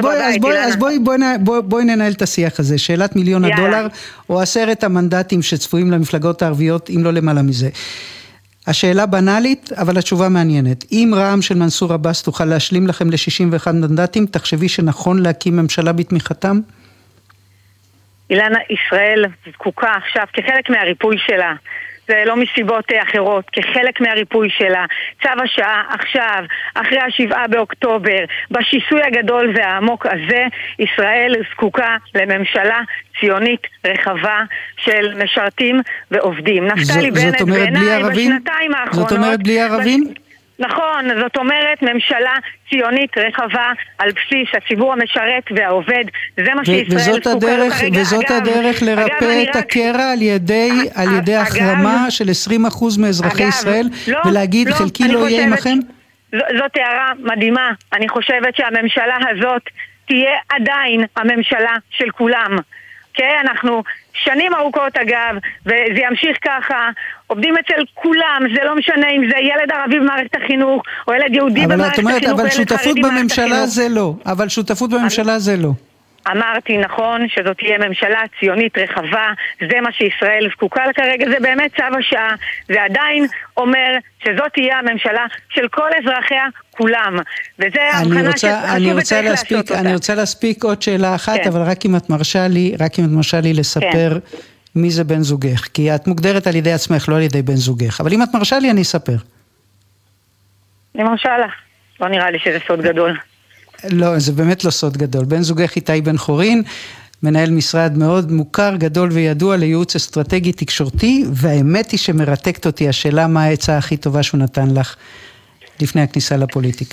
בואי ננהל את השיח הזה, שאלת מיליון הדולר, או עשרת המנדטים שצפויים למפלגות הערביות, אם לא למעלה מזה. השאלה בנאלית, אבל התשובה מעניינת. אם רע"מ של מנסור עבאס תוכל להשלים לכם ל-שישים ואחד מנדטים, תחשבי שנכון להקים ממשלה בתמיכתם? אילנה, ישראל זקוקה עכשיו כחלק מהריפוי שלה. זה לא מסיבות אחרות, כחלק מהריפוי שלה. צו השעה עכשיו, אחרי השבעה באוקטובר, בשיסוי הגדול והעמוק הזה, ישראל זקוקה לממשלה ציונית רחבה של משרתים ועובדים. נפתלי בנט בעיניי בשנתיים האחרונות... זאת אומרת בלי ערבים? בש... נכון, זאת אומרת ממשלה ציונית רחבה על בסיס הציבור המשרת והעובד, זה מה שישראל זקוקה כרגע. וזאת הדרך לרפא את הקרע על ידי על ידי החרמה של עשרים אחוז מאזרחי ישראל, ולהגיד חלקי לא יהיה עמכם? זאת הערה מדהימה. אני חושבת שהממשלה הזאת תהיה עדיין הממשלה של כולם. כן, אנחנו שנים ארוכות אגב, וזה ימשיך ככה, עובדים אצל כולם, זה לא משנה אם זה ילד ערבי במערכת החינוך, או ילד יהודי במערכת החינוך, אבל שותפות בממשלה זה לא, אבל שותפות בממשלה זה לא. אמרתי נכון שזאת תהיה ממשלה ציונית רחבה, זה מה שישראל זקוקה כרגע, זה באמת צו השעה, זה עדיין אומר שזאת תהיה הממשלה של כל אזרחיה כולם, וזה ההבחנה שחשוב וצריך לעשות אותה. אני רוצה להספיק עוד שאלה אחת, אבל רק אם את מרשה לי, רק אם את מרשה לי לספר מי זה בן זוגך, כי את מוגדרת על ידי עצמך, לא על ידי בן זוגך, אבל אם את מרשה לי אני אספר. אני מרשה לך, לא נראה לי שזה סוד גדול. לא, זה באמת לא סוד גדול. בן זוגך איתי בן חורין, מנהל משרד מאוד מוכר, גדול וידוע לייעוץ אסטרטגי תקשורתי, והאמת היא שמרתקת אותי השאלה מה העצה הכי טובה שהוא נתן לך לפני הכניסה לפוליטיקה.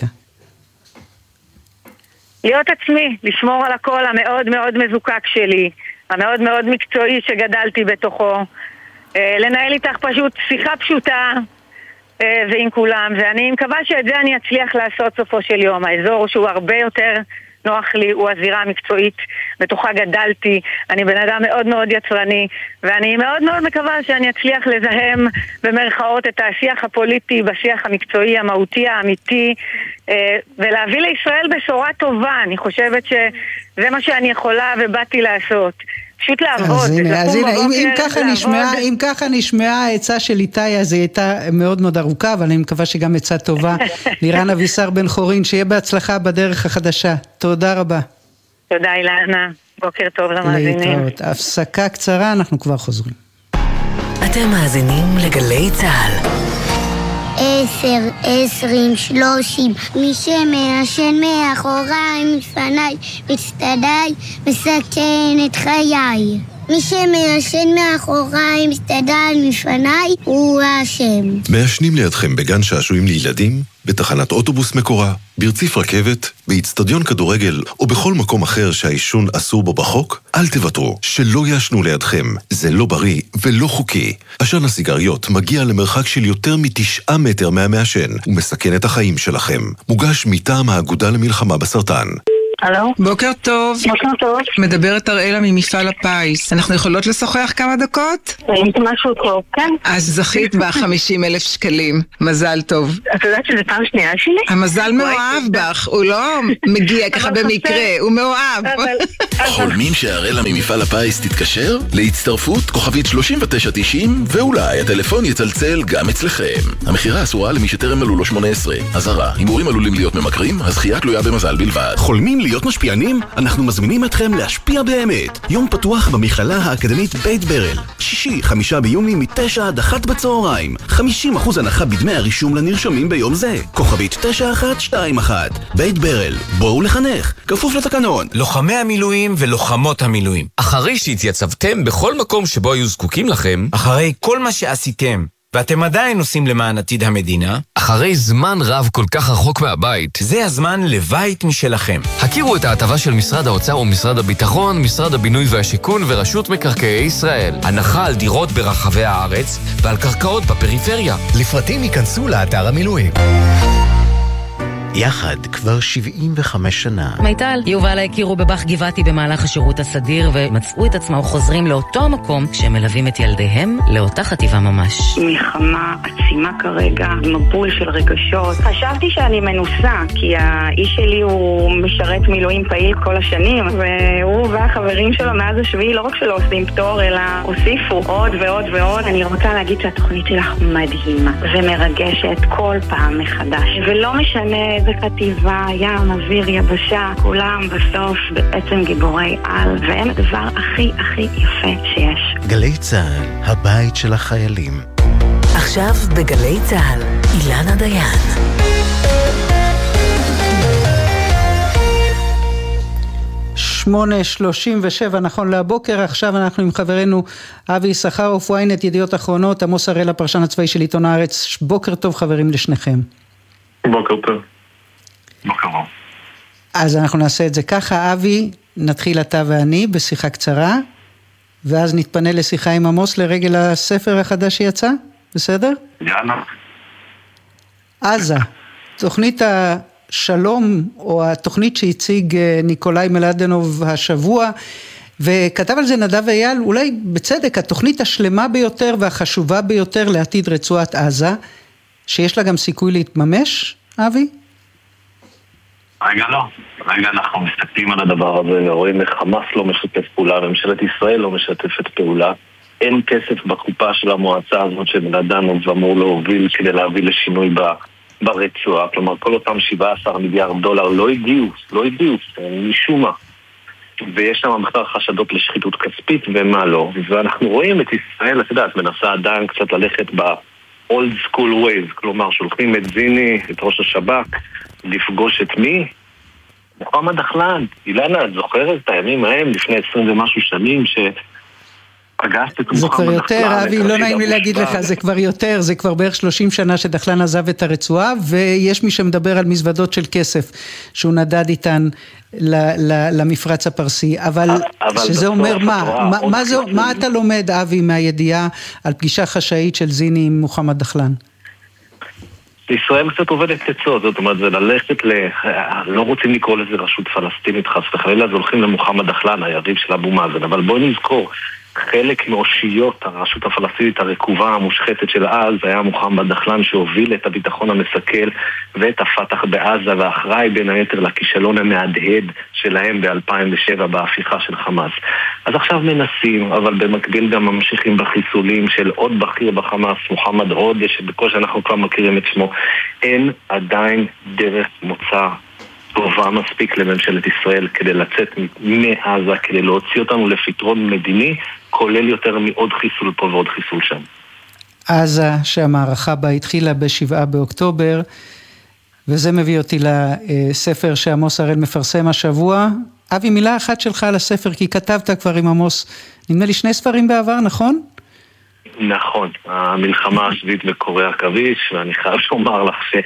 להיות עצמי, לשמור על הקול המאוד מאוד מזוקק שלי, המאוד מאוד מקצועי שגדלתי בתוכו, לנהל איתך פשוט שיחה פשוטה, ועם כולם, ואני מקווה שאת זה אני אצליח לעשות סופו של יום. האזור שהוא הרבה יותר נוח לי הוא הזירה המקצועית, בתוכה גדלתי, אני בן אדם מאוד מאוד יצרני, ואני מאוד מאוד מקווה שאני אצליח לזהם במרכאות את השיח הפוליטי, בשיח המקצועי, המהותי, האמיתי, ולהביא לישראל בשורה טובה. אני חושבת שזה מה שאני יכולה ובאתי לעשות. פשוט לעבוד. אז הנה, אז הנה, אם, אם ככה נשמעה, אם ככה נשמעה העצה של איתי, אז היא הייתה מאוד מאוד ארוכה, אבל אני מקווה שגם עצה טובה. לירן אבישר בן חורין, שיהיה בהצלחה בדרך החדשה. תודה רבה. תודה אילנה, בוקר טוב למאזינים. להתראות. הפסקה קצרה, אנחנו כבר חוזרים. אתם מאזינים לגלי צהל. עשר, עשרים, שלושים, מי שמעשן מאחוריי, מפניי, מצטדיי, מסכן את חיי. מי שמעשן מאחוריי, מצטדיי, מפניי, הוא האשם. מעשנים לידכם בגן שעשועים לילדים, בתחנת אוטובוס מקורה, ברציף רכבת, באצטדיון כדורגל או בכל מקום אחר שהעישון אסור בו בחוק, אל תוותרו, שלא יעשנו לידכם. זה לא בריא ולא חוקי. עשן הסיגריות מגיע למרחק של יותר מתשעה מטר מהמעשן ומסכן את החיים שלכם. מוגש מטעם האגודה למלחמה בסרטן. הלו? בוקר טוב. בוקר טוב. מדברת אראלה ממפעל הפיס. אנחנו יכולות לשוחח כמה דקות? זה משהו טוב, כן. אז זכית ב-חמישים אלף שקלים. מזל טוב. את יודעת שזה פעם שנייה שלי? המזל מאוהב בך, הוא לא מגיע ככה במקרה, הוא מאוהב. חולמים שאראלה ממפעל הפיס תתקשר? להצטרפות כוכבית שלושים ותשע תשעים, ואולי הטלפון יצלצל גם אצלכם. המחירה אסורה למי שטרם מלאו לו שמונה עשרה. אזהרה, הימורים עלולים להיות ממכרים, הזכייה תלויה במזל בלבד. חולמים להיות משפיענים? אנחנו מזמינים אתכם להשפיע באמת. יום פתוח במכללה האקדמית בית ברל. שישי, חמישה ביוני מתשע עד אחת בצהריים. חמישים אחוז הנחה בדמי הרישום לנרשמים ביום זה. כוכבית תשע אחת שתיים אחת. בית ברל. בואו לחנך. כפוף לתקנון. לוחמי המילואים ולוחמות המילואים. אחרי שהתייצבתם בכל מקום שבו היו זקוקים לכם, אחרי כל מה שעשיתם, ואתם עדיין עושים למען עתיד המדינה, אחרי זמן רב כל כך רחוק מהבית, זה הזמן לבית משלכם. הכירו את ההטבה של משרד האוצר ומשרד הביטחון, משרד הבינוי והשיכון ורשות מקרקעי ישראל. הנחה על דירות ברחבי הארץ ועל קרקעות בפריפריה. לפרטים ייכנסו לאתר המילואים. יחד כבר שבעים וחמש שנה. מיטל, יובל הכירו בבח גבעתי במהלך השירות הסדיר ומצאו את עצמם חוזרים לאותו המקום כשהם מלווים את ילדיהם לאותה חטיבה ממש. מלחמה עצימה כרגע, מבול של רגשות. חשבתי שאני מנוסה כי האיש שלי הוא משרת מילואים פעיל כל השנים, והוא והחברים שלו מאז השביעי לא רק שלא עושים פטור אלא הוסיפו עוד ועוד ועוד. אני רוצה להגיד שהתוכנית שלך מדהימה ומרגשת כל פעם מחדש, ולא משנה איזה חטיבה, ים, אוויר, יבשה, כולם בסוף בעצם גיבורי על, והם הדבר הכי הכי יפה שיש. גלי צהל, הבית של החיילים. עכשיו בגלי צהל, אילנה דיין. שמונה שלושים ושבע נכון לבוקר. עכשיו אנחנו עם חברנו אבי סחרוף, וויינט, ידיעות אחרונות, עמוס הראל, הפרשן הצבאי של עיתון הארץ. בוקר טוב חברים לשניכם. בוקר טוב. בוקר טוב. אז אנחנו נעשה את זה ככה, אבי, נתחיל אתה ואני בשיחה קצרה, ואז נתפנה לשיחה עם עמוס לרגל הספר החדש שיצא, בסדר? יאללה. עזה, תוכנית השלום, או התוכנית שהציג ניקולאי מלדנוב השבוע, וכתב על זה נדב אייל, אולי בצדק, התוכנית השלמה ביותר והחשובה ביותר לעתיד רצועת עזה, שיש לה גם סיכוי להתממש, אבי? רגע לא, רגע אנחנו מסתכלים על הדבר הזה ורואים איך חמאס לא משתף פעולה, ממשלת ישראל לא משתפת פעולה, אין כסף בקופה של המועצה הזאת שמלדנוב אמור להוביל כדי להביא לשינוי ברצועה, כלומר כל אותם שבעה עשר מיליארד דולר לא הגיעו, לא הגיעו, משום מה, ויש שם מחקר חשדות לשחיתות כספית ומה לא, ואנחנו רואים את ישראל, אתה יודעת, מנסה עדיין קצת ללכת ב old school ways, כלומר שולחים את זיני, את ראש השב"כ, לפגוש את מי? מוחמד דחלן. אילנה, את זוכרת את הימים ההם לפני עשרים ומשהו שנים שפגשת את מוחמד דחלן? זה כבר יותר, אבי, לא נעים לי להגיד לך, זה כבר יותר, זה כבר בערך שלושים שנה שדחלן עזב את הרצועה, ויש מי שמדבר על מזוודות של כסף, שהוא נדד איתן למפרץ הפרסי, אבל שזה אומר מה? מה אתה לומד, אבי, מהידיעה על פגישה חשאית של זיני עם מוחמד דחלן? ישראל קצת עובדת עצות, זאת אומרת, זה ללכת ל... לא רוצים לקרוא לזה רשות פלסטינית חס וחלילה, אז הולכים למוחמד דחלן, היריב של אבו מאזן, אבל בואו נזכור, חלק מאושיות הרשות הפלסטינית הרקובה המושחתת של אז היה מוחמד דחלן שהוביל את הביטחון המסכל ואת הפתח בעזה ואחראי בין היתר לכישלון המהדהד שלהם ב-אלפיים ושבע בהפיכה של חמאס. אז עכשיו מנסים, אבל במקביל גם ממשיכים בחיסולים של עוד בכיר בחמאס, מוחמד עודה, שבקושי אנחנו כבר מכירים את שמו. אין עדיין דרך מוצא טובה מספיק לממשלת ישראל כדי לצאת מעזה, כדי להוציא אותנו לפתרון מדיני, כולל יותר מעוד חיסול פה ועוד חיסול שם. עזה, שהמערכה בה התחילה בשבעה באוקטובר, וזה מביא אותי לספר שעמוס הראל מפרסם השבוע. אבי, מילה אחת שלך על הספר, כי כתבת כבר עם עמוס, נדמה לי שני ספרים בעבר, נכון? נכון, המלחמה השביעית בקוריאה עכביש, ואני חייב לומר לך ש...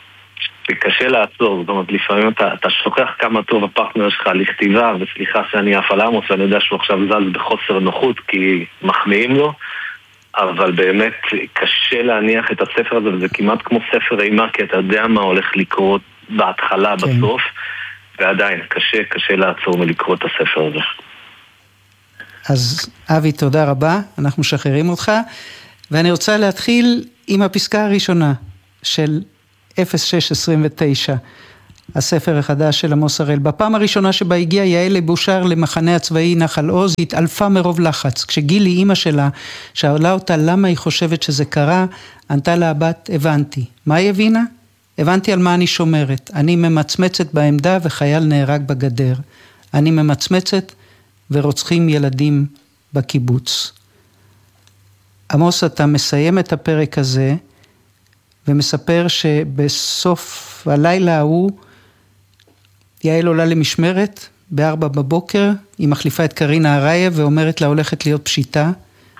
קשה לעצור, זאת אומרת, לפעמים אתה, אתה שוכח כמה טוב הפרטנר שלך לכתיבה, וסליחה שאני אף על עמוס, ואני יודע שהוא עכשיו זז בחוסר נוחות, כי מחמיאים לו, אבל באמת קשה להניח את הספר הזה, וזה כמעט כמו ספר אימה, כי אתה יודע מה הולך לקרות בהתחלה, כן. בסוף, ועדיין, קשה, קשה לעצור מלקרוא את הספר הזה. אז אבי, תודה רבה, אנחנו משחררים אותך, ואני רוצה להתחיל עם הפסקה הראשונה של אפס שש עשרים ותשע, הספר החדש של עמוס הראל. בפעם הראשונה שבה הגיעה יעל בושר למחנה הצבאי נחל עוז, התעלפה מרוב לחץ. כשגילי אימא שלה, שאלה אותה למה היא חושבת שזה קרה, ענתה לה הבת, הבנתי. מה היא הבינה? הבנתי על מה אני שומרת. אני ממצמצת בעמדה וחייל נהרג בגדר. אני ממצמצת ורוצחים ילדים בקיבוץ. עמוס, אתה מסיים את הפרק הזה, ומספר שבסוף הלילה ההוא, יעל עולה למשמרת, בארבע בבוקר, היא מחליפה את קרינה הרייב, ואומרת לה הולכת להיות פשיטה,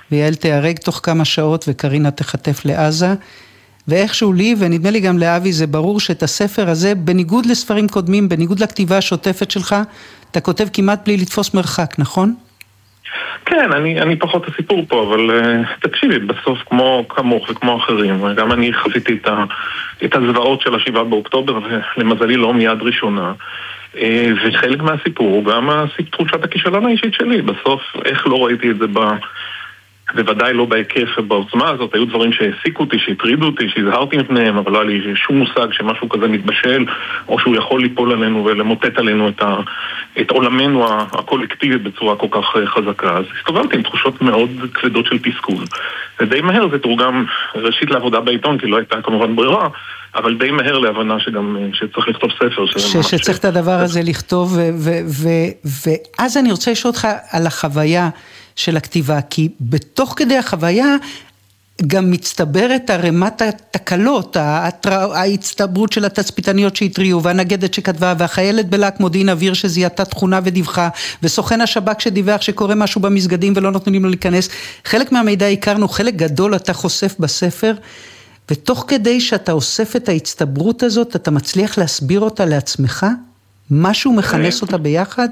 ויעל תיהרג תוך כמה שעות וקרינה תחטף לעזה, ואיכשהו לי, ונדמה לי גם לאבי, זה ברור שאת הספר הזה, בניגוד לספרים קודמים, בניגוד לכתיבה השוטפת שלך, אתה כותב כמעט בלי לתפוס מרחק, נכון? כן, אני, אני פחות הסיפור פה, אבל uh, תקשיבי, בסוף כמו כמוך וכמו אחרים, גם אני חוויתי את, ה, את הזוועות של השבעה באוקטובר, ולמזלי לא מיד ראשונה, uh, וחלק מהסיפור הוא גם תחושת הכישלון האישית שלי, בסוף איך לא ראיתי את זה ב... בוודאי לא בהיקף ובעוצמה הזאת, היו דברים שהעסיקו אותי, שהטרידו אותי, שהזהרתי מפניהם, אבל לא היה לי שום מושג שמשהו כזה מתבשל, או שהוא יכול ליפול עלינו ולמוטט עלינו את, ה, את עולמנו הקולקטיבי בצורה כל כך חזקה. אז הסתובבתי עם תחושות מאוד כבדות של תסכול. ודי מהר זה תורגם ראשית לעבודה בעיתון, כי לא הייתה כמובן ברירה, אבל די מהר להבנה שגם, שצריך לכתוב ספר. ש, שצריך את הדבר הזה לכתוב, ו, ו, ו, ו, ואז אני רוצה לשאול אותך על החוויה של הכתיבה, כי בתוך כדי החוויה גם מצטברת הרמת התקלות, ההצטברות של התצפיתניות שהטריעו, והנגדת שכתבה, והחיילת בלהק מודיעין אוויר שזיהתה תכונה ודיווחה, וסוכן השב"כ שדיווח שקורה משהו במסגדים ולא נותנים לו להיכנס. חלק מהמידע הכרנו, חלק גדול אתה חושף בספר, ותוך כדי שאתה אוסף את ההצטברות הזאת, אתה מצליח להסביר אותה לעצמך? משהו מכנס אותה ביחד?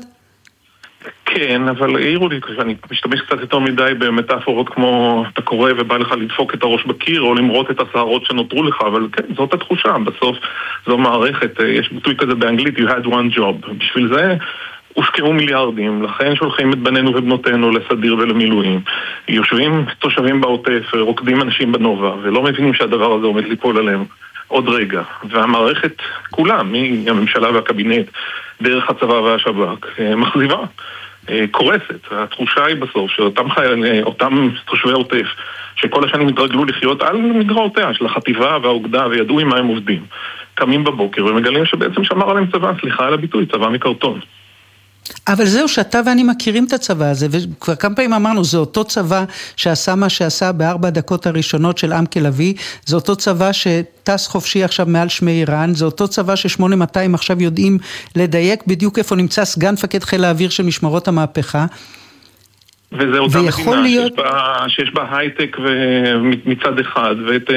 כן, אבל העירו לי, אני משתמש קצת יותר מדי במטאפורות כמו אתה קורא ובא לך לדפוק את הראש בקיר או למרות את השערות שנותרו לך, אבל כן, זאת התחושה, בסוף זו מערכת, יש ביטוי כזה באנגלית, you had one job, בשביל זה הושקעו מיליארדים, לכן שולחים את בנינו ובנותינו לסדיר ולמילואים, יושבים תושבים בעוטף, רוקדים אנשים בנובה, ולא מבינים שהדבר הזה עומד ליפול עליהם עוד רגע, והמערכת כולם, מהממשלה והקבינט, דרך הצבא והשב"כ, מחזיבה, קורסת. התחושה היא בסוף שאותם חיילים, אותם תושבי עוטף, שכל השנים התרגלו לחיות על מגרעותיה של החטיבה והאוגדה וידעו עם מה הם עובדים, קמים בבוקר ומגלים שבעצם שמר עליהם צבא, סליחה על הביטוי, צבא מקרטון. אבל זהו שאתה ואני מכירים את הצבא הזה, וכבר כמה פעמים אמרנו, זה אותו צבא שעשה מה שעשה בארבע דקות הראשונות של עם כלבי, זה אותו צבא שטס חופשי עכשיו מעל שמי איראן, זה אותו צבא ש-שמונה מאתיים עכשיו יודעים לדייק בדיוק איפה נמצא סגן מפקד חיל האוויר של משמרות המהפכה, וזה אותה מדינה להיות... שיש, בה, שיש בה הייטק מצד אחד ואת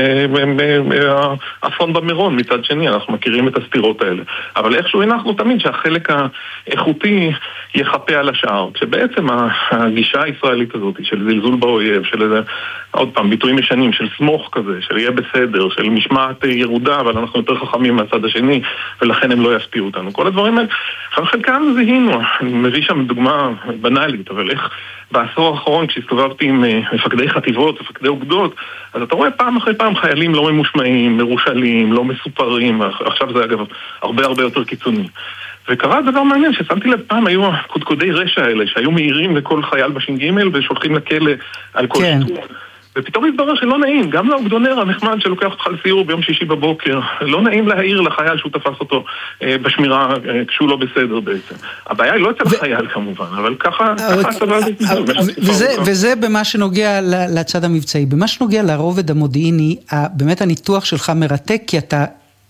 האסון במירון מצד שני, אנחנו מכירים את הסתירות האלה, אבל איכשהו אנחנו תמיד שהחלק האיכותי יחפה על השאר, שבעצם הגישה הישראלית הזאת של זלזול באויב, של איזה, עוד פעם, ביטויים ישנים, של סמוך כזה, של יהיה בסדר, של משמעת ירודה, אבל אנחנו יותר חכמים מהצד השני, ולכן הם לא יפתיעו אותנו. כל הדברים האלה, חלקם זיהינו, אני מביא שם דוגמה בנאלית, אבל איך בעשור האחרון כשהסתובבתי עם מפקדי חטיבות, מפקדי אוגדות, אז אתה רואה פעם אחרי פעם חיילים לא ממושמעים, מרושלים, לא מסופרים, עכשיו זה אגב הרבה הרבה יותר קיצוני. וקרה דבר מעניין, ששמתי לב פעם היו הקודקודי רשע האלה, שהיו מהירים לכל חייל בש"ג ושולחים לכלא על כל כן. שטות. ופתאום התברר שלא נעים, גם לאוגדונר הנחמד שלוקח אותך לסיור ביום שישי בבוקר, לא נעים להעיר לחייל שהוא תפס אותו אה, בשמירה אה, כשהוא לא בסדר בעצם. הבעיה היא לא אצל ו... חייל כמובן, אבל ככה, ככה הצבא הזה... וזה, וזה במה שנוגע לצד המבצעי. במה שנוגע לרובד המודיעיני, באמת הניתוח שלך מרתק, כי אתה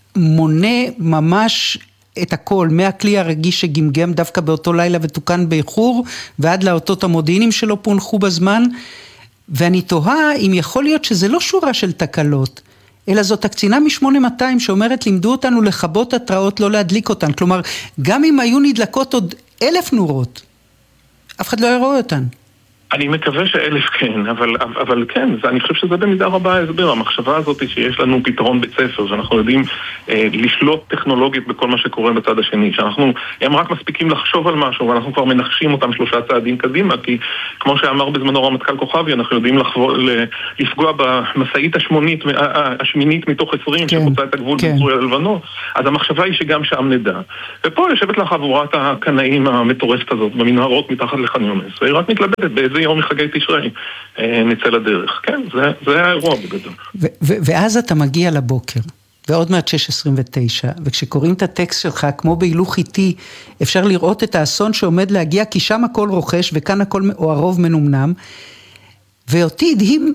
מונה ממש את הכל, מהכלי הרגיש שגמגם דווקא באותו לילה ותוקן באיחור, ועד לאותות המודיעינים שלו פונחו בזמן, ואני תוהה אם יכול להיות שזה לא שורה של תקלות, אלא זאת הקצינה מ-שמונה מאתיים שאומרת, לימדו אותנו לכבות התראות, לא להדליק אותן. כלומר, גם אם היו נדלקות עוד אלף נורות, אף אחד לא יראה אותן. אני מקווה שאלף כן, אבל, אבל כן, זה, אני חושב שזה במידה רבה ההסבר, המחשבה הזאת שיש לנו פתרון בית ספר, שאנחנו יודעים אה, לשלוט טכנולוגית בכל מה שקורה בצד השני, שאנחנו, הם רק מספיקים לחשוב על משהו, ואנחנו כבר מנחשים אותם שלושה צעדים קדימה, כי כמו שאמר בזמנו רמטכ"ל כוכבי, אנחנו יודעים לחבור, לפגוע במסעית השמונית, השמינית מתוך עשרים, כן, שחוצה את הגבול כן. בסוריה ללבנון, אז המחשבה היא שגם שם נדע. ופה יושבת לך חבורת הקנאים המטורפת הזאת, במנהרות מתחת לח'אן יונס, והיא רק מתלבטת באיזה יום מחגי תשרי נצא לדרך. כן, זה, זה האירוע בגדול. ו- ו- ואז אתה מגיע לבוקר, ועוד מעט שש עשרים ותשע, וכשקוראים את הטקסט שלך, כמו בהילוך איטי, אפשר לראות את האסון שעומד להגיע, כי שם הכל רוכש, וכאן הכל, או הרוב מנומנם, ואותי הדהים,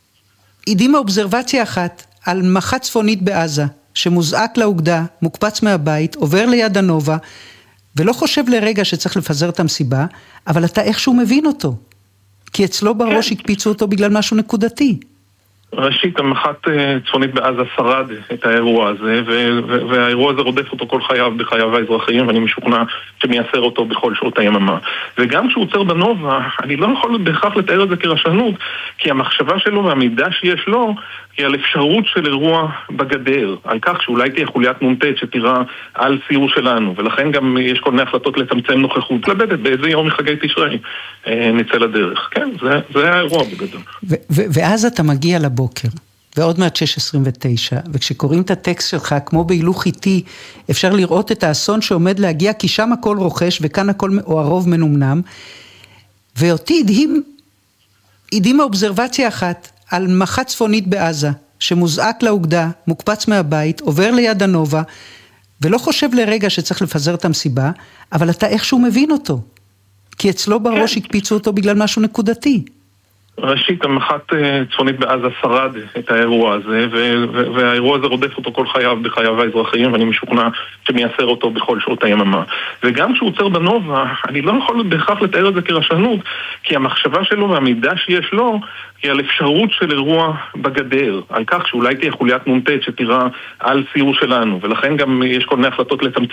הדהים האובזרבציה אחת, על מח"ט צפונית בעזה, שמוזעק לאוגדה, מוקפץ מהבית, עובר ליד הנובה, ולא חושב לרגע שצריך לפזר את המסיבה, אבל אתה איכשהו מבין אותו. כי אצלו בראש כן. הקפיצו אותו בגלל משהו נקודתי. ראשית, המח"ט צפונית בעזה שרד את האירוע הזה, והאירוע הזה רודף אותו כל חייו בחייו האזרחיים, ואני משוכנע שמייסר אותו בכל שעות היממה. וגם כשהוא עוצר בנובה, אני לא יכול בהכרח לתאר את זה כרשנות, כי המחשבה שלו והמידע שיש לו, היא על אפשרות של אירוע בגדר, על כך שאולי תהיה חוליית נונטט שתירה על סיור שלנו, ולכן גם יש כל מיני החלטות לצמצם נוכחות, לבדת באיזה יום מחגי תשרי נצא לדרך. כן, זה, זה האירוע בגדול. ו- ו- ואז אתה מגיע לבוקר, ועוד מעט שש עשרים ותשע, וכשקוראים את הטקסט שלך, כמו בהילוך איטי, אפשר לראות את האסון שעומד להגיע, כי שם הכל רוכש, וכאן הכל, או הרוב מנומנם, ואותי הדהים, הדהים האובזרבציה אחת, על מח"ט צפונית בעזה, שמוזעק לאוגדה, מוקפץ מהבית, עובר ליד הנובה, ולא חושב לרגע שצריך לפזר את המסיבה, אבל אתה איכשהו מבין אותו, כי אצלו בראש הקפיצו אותו בגלל משהו נקודתי. ראשית, המח"ט צפונית בעזה שרד את האירוע הזה, והאירוע הזה רודף אותו כל חייו בחייו האזרחיים, ואני משוכנע שמייסר אותו בכל שעות היממה. וגם כשהוא עוצר בנובה, אני לא יכול בהכרח לתאר את זה כרשנות, כי המחשבה שלו והמידע שיש לו, היא על אפשרות של אירוע בגדר, על כך שאולי תהיה חוליית נונטט שתירה על סיור שלנו, ולכן גם יש כל מיני החלטות לצמצם